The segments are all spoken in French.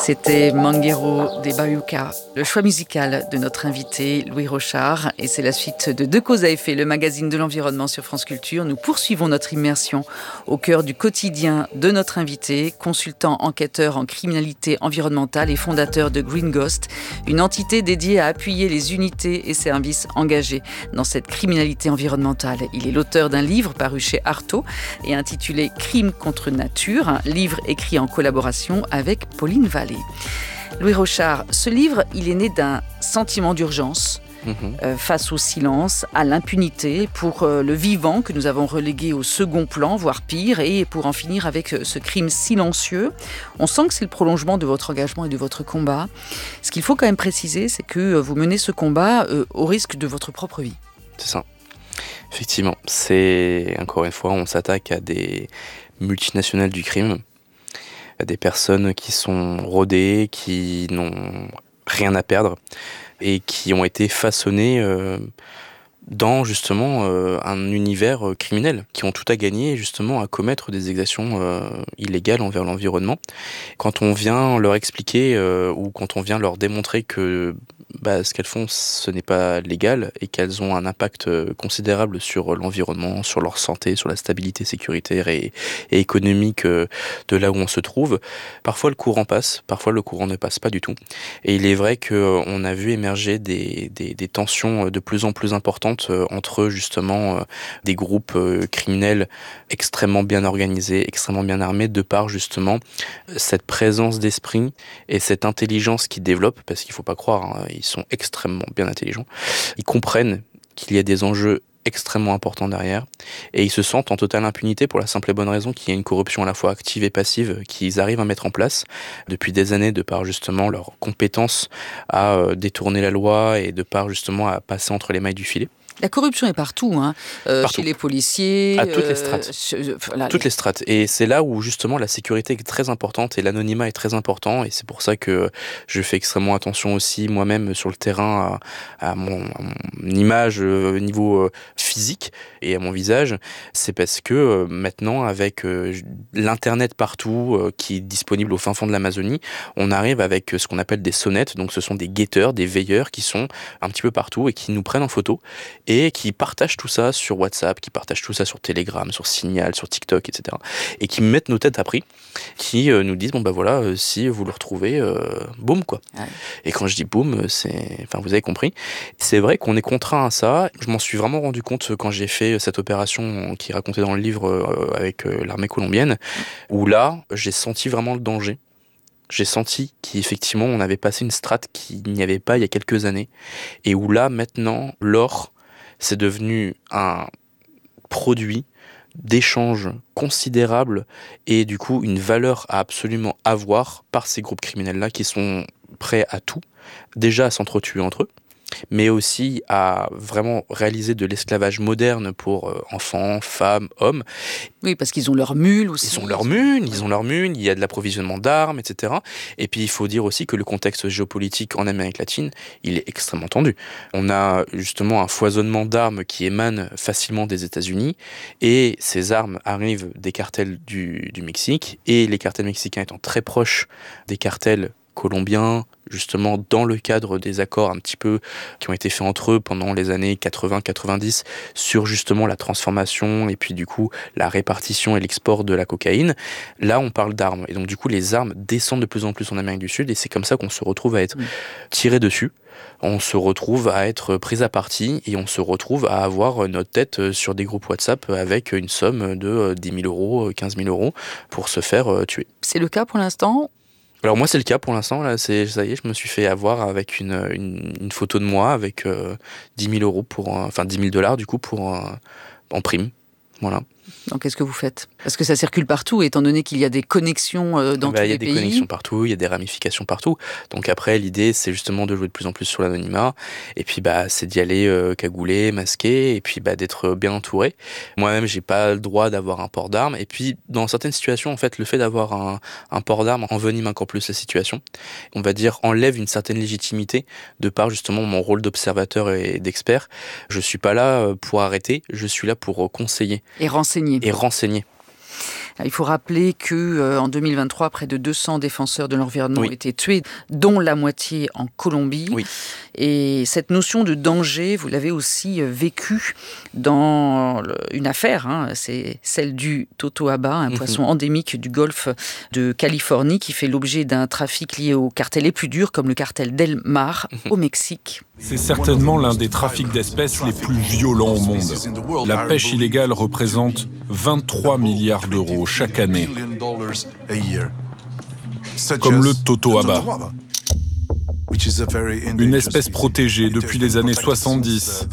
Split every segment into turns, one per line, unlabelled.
C'était Manguero des Baiuca, le choix musical de notre invité Louis Rochard. Et c'est la suite de Deux causes à effet, le magazine de l'environnement sur France Culture. Nous poursuivons notre immersion au cœur du quotidien de notre invité, consultant enquêteur en criminalité environnementale et fondateur de Green Ghost, une entité dédiée à appuyer les unités et services engagés dans cette criminalité environnementale. Il est l'auteur d'un livre paru chez Artaud et intitulé Crimes contre nature, un livre écrit en collaboration avec Pauline Vallée. Louis Rochard, ce livre, il est né d'un sentiment d'urgence face au silence, à l'impunité pour le vivant que nous avons relégué au second plan, voire pire, et pour en finir avec ce crime silencieux. On sent que c'est le prolongement de votre engagement et de votre combat. Ce qu'il faut quand même préciser, c'est que vous menez ce combat au risque de votre propre vie.
C'est ça. Effectivement, c'est, encore une fois, on s'attaque à des multinationales du crime, à des personnes qui sont rodées, qui n'ont rien à perdre et qui ont été façonnées dans justement un univers criminel, qui ont tout à gagner justement à commettre des exactions illégales envers l'environnement. Quand on vient leur expliquer ou quand on vient leur démontrer que ce qu'elles font, ce n'est pas légal et qu'elles ont un impact considérable sur l'environnement, sur leur santé, sur la stabilité sécuritaire et économique de là où on se trouve. Parfois le courant passe, parfois le courant ne passe pas du tout. Et il est vrai qu'on a vu émerger des tensions de plus en plus importantes entre justement des groupes criminels extrêmement bien organisés, extrêmement bien armés, de par justement cette présence d'esprit et cette intelligence qu'ils développent, parce qu'il ne faut pas croire, hein, ils sont extrêmement bien intelligents. Ils comprennent qu'il y a des enjeux extrêmement importants derrière et ils se sentent en totale impunité pour la simple et bonne raison qu'il y a une corruption à la fois active et passive qu'ils arrivent à mettre en place depuis des années de par justement leur compétence à détourner la loi et de par justement à passer entre les mailles du filet.
La corruption est partout, partout. Chez les policiers.
À toutes les strates. Toutes les strates. Et c'est là où justement la sécurité est très importante et l'anonymat est très important. Et c'est pour ça que je fais extrêmement attention aussi moi-même sur le terrain à mon image au niveau physique et à mon visage. C'est parce que maintenant, avec l'internet partout qui est disponible au fin fond de l'Amazonie, on arrive avec ce qu'on appelle des sonnettes. Donc ce sont des guetteurs, des veilleurs qui sont un petit peu partout et qui nous prennent en photo et qui partagent tout ça sur WhatsApp, qui partagent tout ça sur Telegram, sur Signal, sur TikTok, etc. Et qui mettent nos têtes à prix, qui nous disent, si vous le retrouvez, boum, quoi. Ouais. Et quand je dis boum, vous avez compris. C'est vrai qu'on est contraint à ça. Je m'en suis vraiment rendu compte quand j'ai fait cette opération qui est racontée dans le livre avec l'armée colombienne, où là, j'ai senti vraiment le danger. J'ai senti qu'effectivement, on avait passé une strate qu'il n'y avait pas il y a quelques années, et où là, maintenant, l'or, c'est devenu un produit d'échange considérable et du coup une valeur à absolument avoir par ces groupes criminels-là qui sont prêts à tout, déjà à s'entretuer entre eux, mais aussi à vraiment réaliser de l'esclavage moderne pour enfants, femmes, hommes.
Oui, parce qu'ils ont leurs mules aussi.
Ils ont leurs mules, il y a de l'approvisionnement d'armes, etc. Et puis il faut dire aussi que le contexte géopolitique en Amérique latine, il est extrêmement tendu. On a justement un foisonnement d'armes qui émane facilement des États-Unis, et ces armes arrivent des cartels du Mexique, et les cartels mexicains étant très proches des cartels colombiens, justement dans le cadre des accords un petit peu qui ont été faits entre eux pendant les années 80-90 sur justement la transformation et puis du coup la répartition et l'export de la cocaïne. Là, on parle d'armes. Et donc du coup, les armes descendent de plus en plus en Amérique du Sud et c'est comme ça qu'on se retrouve à être tiré dessus. On se retrouve à être pris à partie et on se retrouve à avoir notre tête sur des groupes WhatsApp avec une somme de 10 000 euros, 15 000 euros pour se faire tuer.
C'est le cas pour l'instant ?
Alors moi c'est le cas pour l'instant, là, ça y est, je me suis fait avoir avec une photo de moi avec 10 000 euros $, 10 000 du coup en prime, voilà.
Donc qu'est-ce que vous faites ? Parce que ça circule partout, étant donné qu'il y a des connexions dans tous les pays.
Il y a des connexions partout, il y a des ramifications partout. Donc après, l'idée, c'est justement de jouer de plus en plus sur l'anonymat. Et puis, c'est d'y aller cagoulé, masqué, et puis d'être bien entouré. Moi-même, j'ai pas le droit d'avoir un port d'armes. Et puis, dans certaines situations, en fait, le fait d'avoir un port d'armes envenime encore plus la situation. On va dire, enlève une certaine légitimité de par justement mon rôle d'observateur et d'expert. Je suis pas là pour arrêter, je suis là pour conseiller.
Et renseigner. Il faut rappeler que en 2023, près de 200 défenseurs de l'environnement ont été tués, dont la moitié en Colombie.
Oui.
Et cette notion de danger, vous l'avez aussi vécue dans une affaire, c'est celle du totoaba, un poisson endémique du golfe de Californie qui fait l'objet d'un trafic lié aux cartels les plus durs, comme le cartel Del Mar au Mexique.
C'est certainement l'un des trafics d'espèces les plus violents au monde. La pêche illégale représente 23 milliards d'euros chaque année, comme le totoaba. Une espèce protégée depuis les années 70.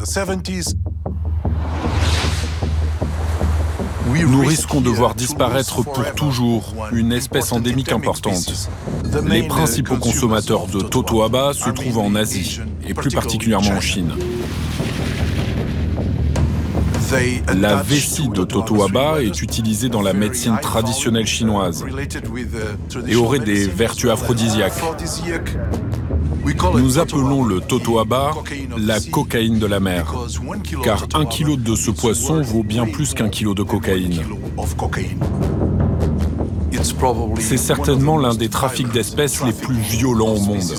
Nous risquons de voir disparaître pour toujours une espèce endémique importante. Les principaux consommateurs de totoaba se trouvent en Asie, et plus particulièrement en Chine. La vessie de totoaba est utilisée dans la médecine traditionnelle chinoise et aurait des vertus aphrodisiaques. Nous appelons le totoaba la cocaïne de la mer, car 1 kilo de ce poisson vaut bien plus qu'1 kilo de cocaïne. C'est certainement l'un des trafics d'espèces les plus violents au monde.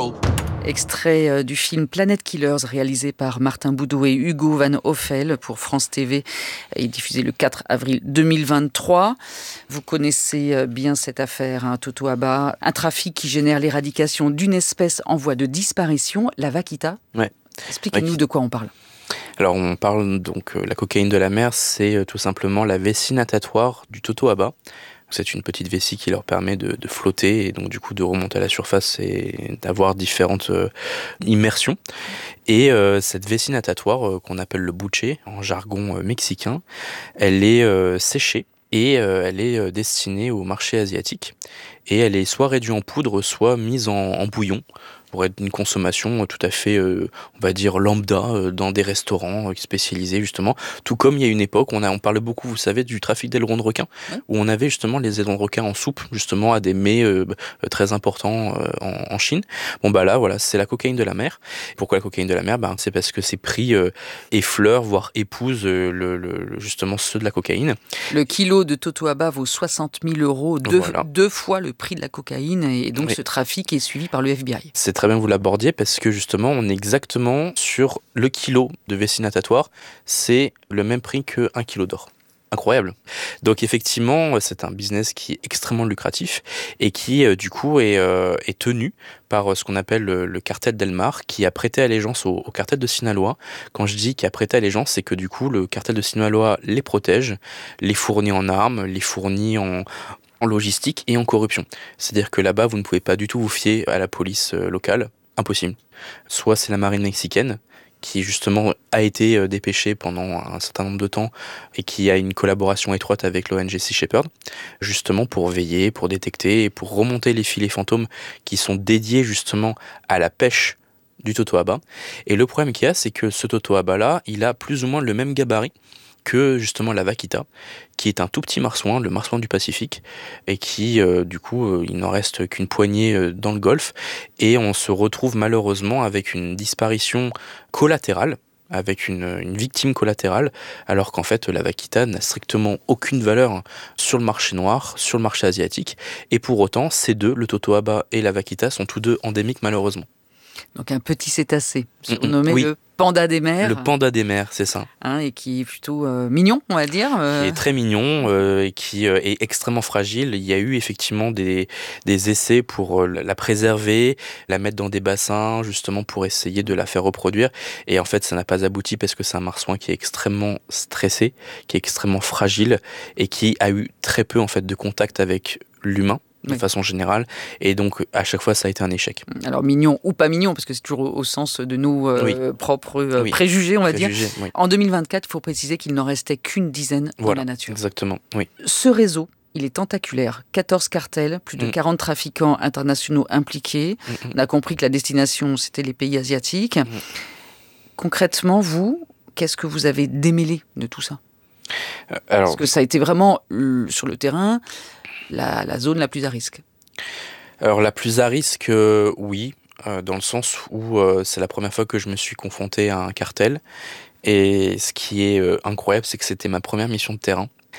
Extrait du film Planet Killers, réalisé par Martin Boudou et Hugo Van Hoffel pour France TV et diffusé le 4 avril 2023. Vous connaissez bien cette affaire, totoaba, un trafic qui génère l'éradication d'une espèce en voie de disparition, la vaquita.
Ouais.
Expliquez-nous de quoi on parle.
Alors on parle donc, la cocaïne de la mer, c'est tout simplement la vessie natatoire du totoaba. C'est une petite vessie qui leur permet de flotter et donc du coup de remonter à la surface et d'avoir différentes immersions. Et cette vessie natatoire qu'on appelle le buche en jargon mexicain, elle est séchée et elle est destinée au marché asiatique. Et elle est soit réduite en poudre, soit mise en bouillon, pour être une consommation tout à fait, on va dire, lambda dans des restaurants spécialisés, justement. Tout comme il y a une époque, on parle beaucoup, vous savez, du trafic d'ailerons de requin, où on avait justement les ailerons de requin en soupe, justement, à des mets très importants en Chine. Bon, bah là, voilà, c'est la cocaïne de la mer. Pourquoi la cocaïne de la mer ? C'est parce que ces prix effleurent, voire épousent justement ceux de la cocaïne.
Le kilo de totoaba vaut 60 000 €, deux fois le prix de la cocaïne, et donc ce trafic est suivi par le FBI.
C'est très bien que vous l'abordiez parce que justement, on est exactement sur le kilo de vessie natatoire, c'est le même prix qu'1 kilo d'or. Incroyable. Donc effectivement, c'est un business qui est extrêmement lucratif et qui du coup est tenu par ce qu'on appelle le cartel Del Mar, qui a prêté allégeance au cartel de Sinaloa. Quand je dis qu'il a prêté allégeance, c'est que du coup le cartel de Sinaloa les protège, les fournit en armes, les fournit en logistique et en corruption. C'est-à-dire que là-bas, vous ne pouvez pas du tout vous fier à la police locale. Impossible. Soit c'est la marine mexicaine, qui justement a été dépêchée pendant un certain nombre de temps et qui a une collaboration étroite avec l'ONG Sea Shepherd, justement pour veiller, pour détecter et pour remonter les filets fantômes qui sont dédiés justement à la pêche du totoaba. Et le problème qu'il y a, c'est que ce totoaba-là, il a plus ou moins le même gabarit que justement la vaquita, qui est un tout petit marsouin, le marsouin du Pacifique, et qui, du coup, il n'en reste qu'une poignée dans le golfe, et on se retrouve malheureusement avec une disparition collatérale, avec une victime collatérale, alors qu'en fait la vaquita n'a strictement aucune valeur sur le marché noir, sur le marché asiatique, et pour autant, ces deux, le totoaba et la vaquita, sont tous deux endémiques malheureusement.
Donc un petit cétacé, surnommé le panda des mers.
Le panda des mers, c'est ça.
Et qui est plutôt mignon, on va dire.
Qui est très mignon et qui est extrêmement fragile. Il y a eu effectivement des essais pour la préserver, la mettre dans des bassins, justement pour essayer de la faire reproduire. Et en fait, ça n'a pas abouti parce que c'est un marsouin qui est extrêmement stressé, qui est extrêmement fragile et qui a eu très peu en fait de contact avec l'humain. De façon générale, et donc à chaque fois ça a été un échec.
Alors mignon ou pas mignon, parce que c'est toujours au sens de nos propres préjugés, on va dire. Oui. En 2024, il faut préciser qu'il n'en restait qu'une dizaine dans la nature.
Exactement, oui.
Ce réseau, il est tentaculaire. 14 cartels, plus de 40 trafiquants internationaux impliqués. On a compris que la destination, c'était les pays asiatiques. Concrètement, vous, qu'est-ce que vous avez démêlé de tout ça ? Parce que ça a été vraiment, sur le terrain, la zone la plus à risque.
Alors la plus à risque, oui, dans le sens où c'est la première fois que je me suis confronté à un cartel. Et ce qui est incroyable, c'est que c'était ma première mission de terrain.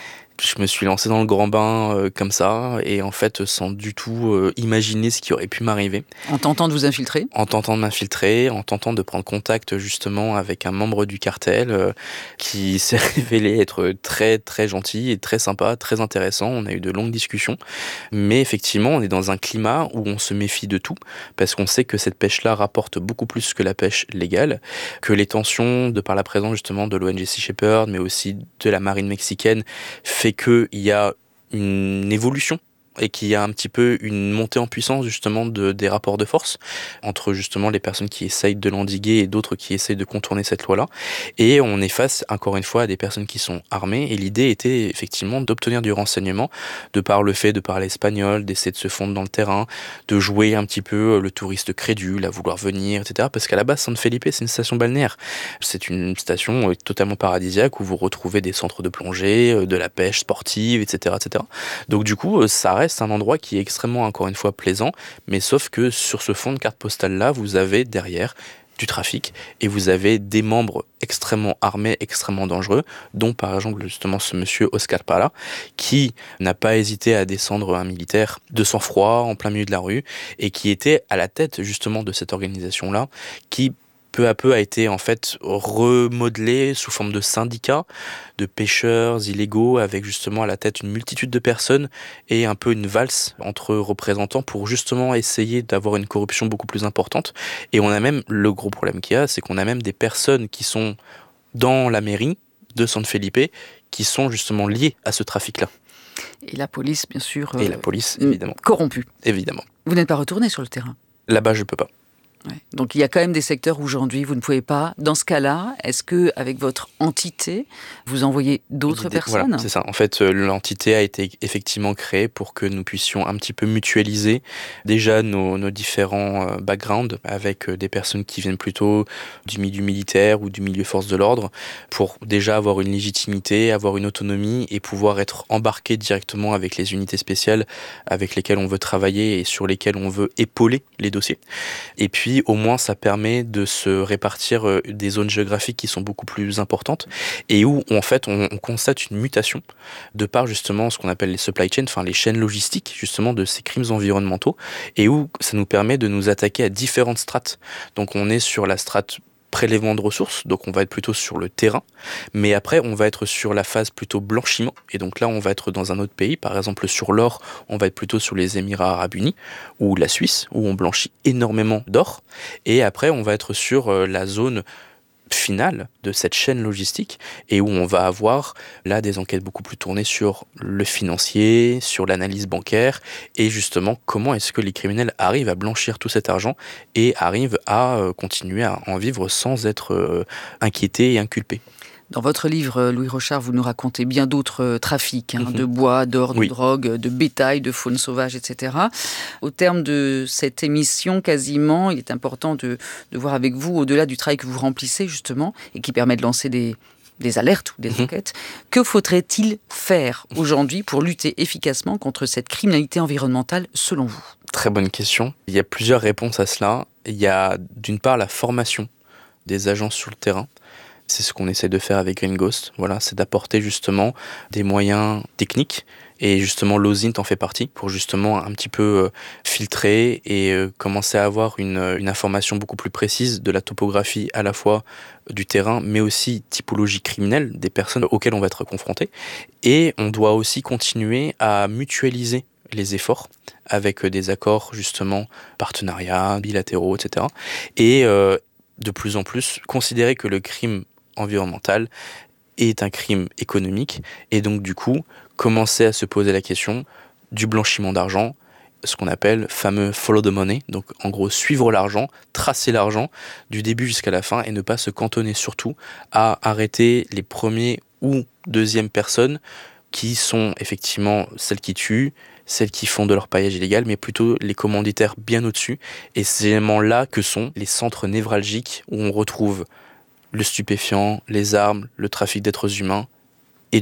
je me suis lancé dans le grand bain comme ça, et en fait sans du tout imaginer ce qui aurait pu m'arriver.
En tentant de vous infiltrer ?
En tentant de m'infiltrer, en tentant de prendre contact justement avec un membre du cartel qui s'est révélé être très très gentil et très sympa, très intéressant. On a eu de longues discussions, mais effectivement on est dans un climat où on se méfie de tout, parce qu'on sait que cette pêche-là rapporte beaucoup plus que la pêche légale, que les tensions, de par la présence justement de l'ONG Sea Shepherd, mais aussi de la marine mexicaine, fait qu'il y a une évolution et qu'il y a un petit peu une montée en puissance justement des rapports de force entre justement les personnes qui essayent de l'endiguer et d'autres qui essayent de contourner cette loi-là. Et on est face, encore une fois, à des personnes qui sont armées, et l'idée était effectivement d'obtenir du renseignement, de par le fait de parler espagnol, d'essayer de se fondre dans le terrain, de jouer un petit peu le touriste crédule, à vouloir venir, etc. Parce qu'à la base, San Felipe, c'est une station balnéaire. C'est une station totalement paradisiaque où vous retrouvez des centres de plongée, de la pêche sportive, etc., etc. Donc du coup, ça reste un endroit qui est extrêmement, encore une fois, plaisant, mais sauf que sur ce fond de carte postale-là, vous avez derrière du trafic, et vous avez des membres extrêmement armés, extrêmement dangereux, dont par exemple justement ce monsieur Oscar Parra, qui n'a pas hésité à descendre un militaire de sang-froid en plein milieu de la rue, et qui était à la tête justement de cette organisation-là, qui peu à peu a été en fait remodelé sous forme de syndicats de pêcheurs illégaux, avec justement à la tête une multitude de personnes et un peu une valse entre représentants pour justement essayer d'avoir une corruption beaucoup plus importante. Et on a même, le gros problème qu'il y a, c'est qu'on a même des personnes qui sont dans la mairie de San Felipe qui sont justement liées à ce trafic-là.
Et la police, bien sûr.
Et la police, évidemment.
Corrompue.
Évidemment.
Vous n'êtes pas retourné sur le terrain ?
Là-bas, je peux pas.
Ouais. Donc il y a quand même des secteurs où aujourd'hui vous ne pouvez pas. Dans ce cas-là, est-ce que avec votre entité, vous envoyez d'autres personnes ?
Voilà, c'est ça. En fait, l'entité a été effectivement créée pour que nous puissions un petit peu mutualiser déjà nos différents backgrounds avec des personnes qui viennent plutôt du milieu militaire ou du milieu force de l'ordre, pour déjà avoir une légitimité, avoir une autonomie et pouvoir être embarqué directement avec les unités spéciales avec lesquelles on veut travailler et sur lesquelles on veut épauler les dossiers. Et puis au moins ça permet de se répartir des zones géographiques qui sont beaucoup plus importantes, et où en fait on constate une mutation de par justement ce qu'on appelle les supply chains, enfin les chaînes logistiques justement de ces crimes environnementaux, et où ça nous permet de nous attaquer à différentes strates. Donc on est sur la strate prélèvement de ressources, donc on va être plutôt sur le terrain, mais après on va être sur la phase plutôt blanchiment, et donc là on va être dans un autre pays, par exemple sur l'or, on va être plutôt sur les Émirats Arabes Unis, ou la Suisse, où on blanchit énormément d'or, et après on va être sur la zone finale de cette chaîne logistique, et où on va avoir là des enquêtes beaucoup plus tournées sur le financier, sur l'analyse bancaire, et justement comment est-ce que les criminels arrivent à blanchir tout cet argent et arrivent à continuer à en vivre sans être inquiétés et inculpés.
Dans votre livre, Louis Rochard, vous nous racontez bien d'autres trafics, de bois, d'or, de drogue, de bétail, de faune sauvage, etc. Au terme de cette émission, quasiment, il est important de voir avec vous, au-delà du travail que vous remplissez justement, et qui permet de lancer des alertes ou des enquêtes, que faudrait-il faire aujourd'hui pour lutter efficacement contre cette criminalité environnementale, selon vous ?
Très bonne question. Il y a plusieurs réponses à cela. Il y a d'une part la formation des agents sur le terrain. C'est ce qu'on essaie de faire avec Green Ghost. Voilà, c'est d'apporter justement des moyens techniques, et justement l'OSINT en fait partie, pour justement un petit peu filtrer et commencer à avoir une information beaucoup plus précise de la topographie à la fois du terrain, mais aussi typologie criminelle des personnes auxquelles on va être confronté. Et on doit aussi continuer à mutualiser les efforts avec des accords justement partenariats, bilatéraux, etc. Et de plus en plus considérer que le crime environnemental est un crime économique, et donc du coup commencer à se poser la question du blanchiment d'argent, ce qu'on appelle fameux follow the money, donc en gros suivre l'argent, tracer l'argent du début jusqu'à la fin, et ne pas se cantonner surtout à arrêter les premiers ou deuxièmes personnes qui sont effectivement celles qui tuent, celles qui font de leur paillage illégal, mais plutôt les commanditaires bien au-dessus. Et c'est éléments là que sont les centres névralgiques où on retrouve le stupéfiant, les armes, le trafic d'êtres humains, et du coup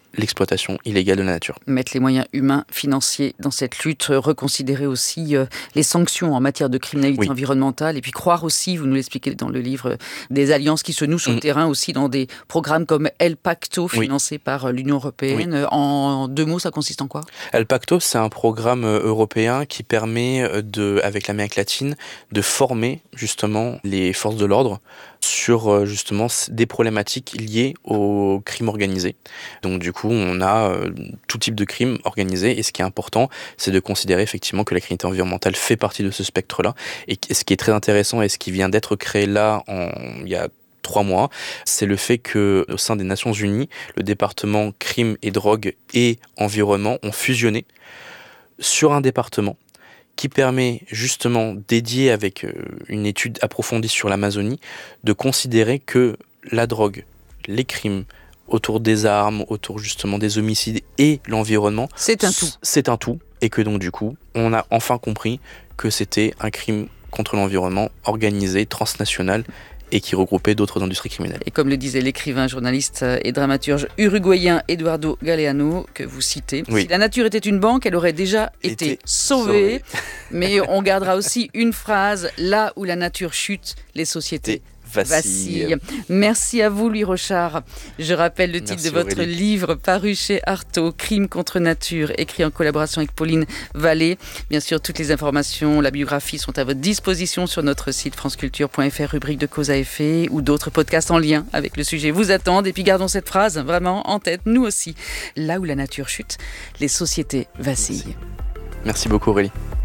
l'exploitation illégale de la nature.
Mettre les moyens humains, financiers dans cette lutte, reconsidérer aussi les sanctions en matière de criminalité environnementale, et puis croire aussi, vous nous l'expliquez dans le livre, des alliances qui se nouent sur le terrain aussi dans des programmes comme El Pacto, financé par l'Union européenne. En 2 mots, ça consiste en quoi ?
El Pacto, c'est un programme européen qui permet, avec l'Amérique latine, de former justement les forces de l'ordre sur justement des problématiques liées au crime organisé. Donc du coup, on a tout type de crime organisé, et ce qui est important, c'est de considérer effectivement que la criminalité environnementale fait partie de ce spectre-là. Et ce qui est très intéressant et ce qui vient d'être créé là il y a 3 mois, c'est le fait qu'au sein des Nations Unies, le département crime et drogue et environnement ont fusionné sur un département qui permet justement, dédié avec une étude approfondie sur l'Amazonie, de considérer que la drogue, les crimes autour des armes, autour justement des homicides et l'environnement,
c'est un tout.
C'est un tout, et que donc du coup, on a enfin compris que c'était un crime contre l'environnement organisé, transnational, et qui regroupait d'autres industries criminelles.
Et comme le disait l'écrivain, journaliste et dramaturge uruguayen Eduardo Galeano, que vous citez, si la nature était une banque, elle aurait déjà été sauvée. Mais on gardera aussi une phrase, là où la nature chute, les sociétés vacille. Merci à vous, Louis Rochard. Je rappelle le titre de votre livre paru chez Artaud, Crime contre nature, écrit en collaboration avec Pauline Vallée. Bien sûr, toutes les informations, la biographie sont à votre disposition sur notre site franceculture.fr, rubrique de cause à effet, ou d'autres podcasts en lien avec le sujet vous attendent. Et puis gardons cette phrase vraiment en tête, nous aussi. Là où la nature chute, les sociétés vacillent.
Merci beaucoup, Aurélie.